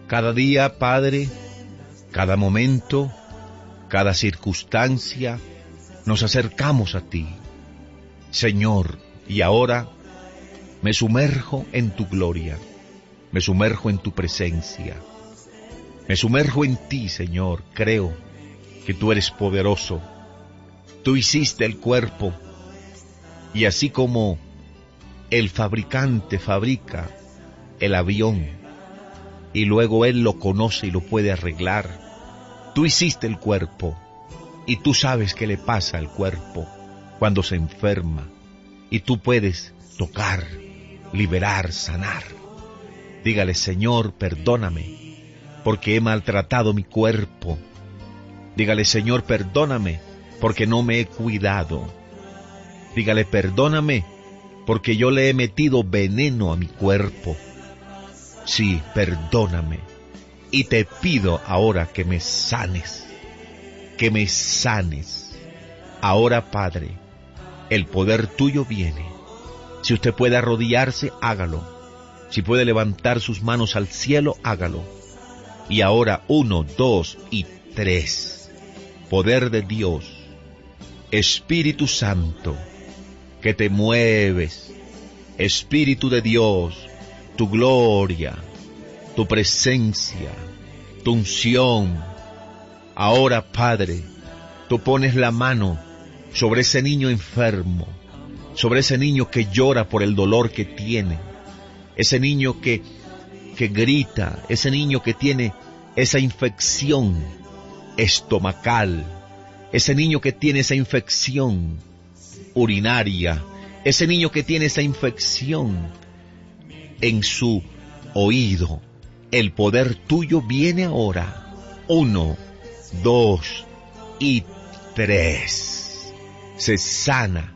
Cada día, Padre, cada momento, cada circunstancia, nos acercamos a ti, Señor, y ahora me sumerjo en tu gloria, me sumerjo en tu presencia, me sumerjo en ti, Señor. Creo que tú eres poderoso, tú hiciste el cuerpo, y así como el fabricante fabrica el avión, y luego él lo conoce y lo puede arreglar, tú hiciste el cuerpo, y tú sabes qué le pasa al cuerpo cuando se enferma, y tú puedes tocar, liberar, sanar. Dígale: Señor, perdóname, porque he maltratado mi cuerpo. Dígale: Señor, perdóname, porque no me he cuidado. Dígale: perdóname, porque yo le he metido veneno a mi cuerpo. Sí, perdóname, y te pido ahora que me sanes, que me sanes. Ahora, Padre, el poder tuyo viene. Si usted puede arrodillarse, hágalo. Si puede levantar sus manos al cielo, hágalo. Y ahora 1, 2 y 3. Poder de Dios, Espíritu Santo, que te mueves, Espíritu de Dios, tu gloria, tu presencia, tu unción. Ahora, Padre, tú pones la mano sobre ese niño enfermo, sobre ese niño que llora por el dolor que tiene, ese niño que grita, ese niño que tiene esa infección estomacal, ese niño que tiene esa infección urinaria, ese niño que tiene esa infección en su oído. El poder tuyo viene ahora. 1, 2 y 3. Se sana.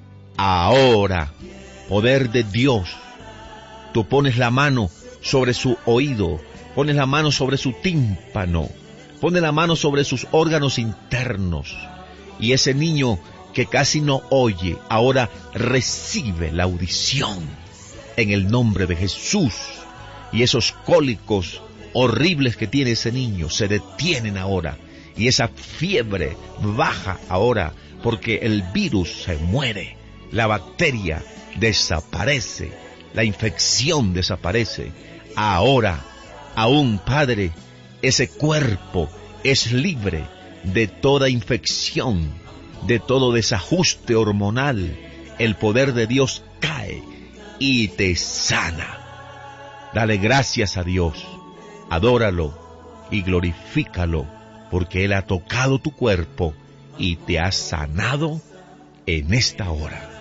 Ahora, poder de Dios. Tú pones la mano sobre su oído, pones la mano sobre su tímpano, pones la mano sobre sus órganos internos. Y ese niño que casi no oye, ahora recibe la audición en el nombre de Jesús. Y esos cólicos horribles que tiene ese niño se detienen ahora. Y esa fiebre baja ahora, porque el virus se muere, la bacteria desaparece, la infección desaparece. Ahora, aún, Padre, ese cuerpo es libre de toda infección, de todo desajuste hormonal. El poder de Dios cae y te sana. Dale gracias a Dios, adóralo y glorifícalo, porque Él ha tocado tu cuerpo y te ha sanado en esta hora.